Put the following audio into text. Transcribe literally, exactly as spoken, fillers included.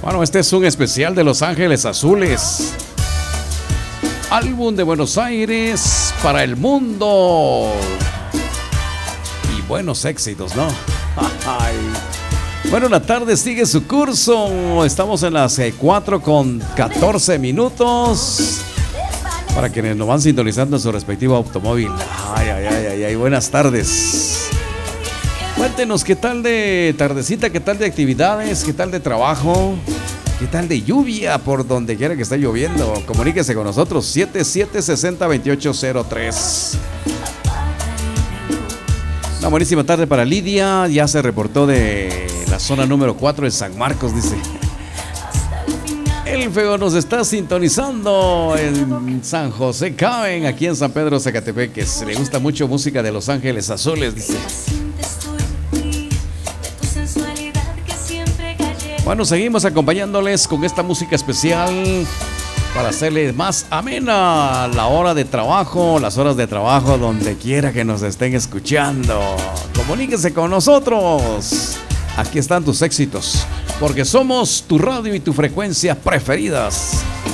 Bueno, este es un especial de Los Ángeles Azules. Álbum de Buenos Aires para el mundo. Y buenos éxitos, ¿no? Ay. Bueno, la tarde sigue su curso. Estamos en las cuatro con catorce minutos. Para quienes nos van sintonizando en su respectivo automóvil. Ay, ay, ay, ay, ay. Buenas tardes. Cuéntenos qué tal de tardecita, qué tal de actividades, qué tal de trabajo, qué tal de lluvia por donde quiera que esté lloviendo. Comuníquese con nosotros siete siete seis cero, dos ocho cero tres. Una buenísima tarde para Lidia. Ya se reportó de la zona número cuatro de San Marcos, dice. El feo nos está sintonizando en San José Caben, aquí en San Pedro Zacatepeques. Le gusta mucho música de Los Ángeles Azules, dice. Bueno, seguimos acompañándoles con esta música especial para hacerle más amena la hora de trabajo, las horas de trabajo, donde quiera que nos estén escuchando. Comuníquense con nosotros. Aquí están tus éxitos, porque somos tu radio y tu frecuencia preferidas.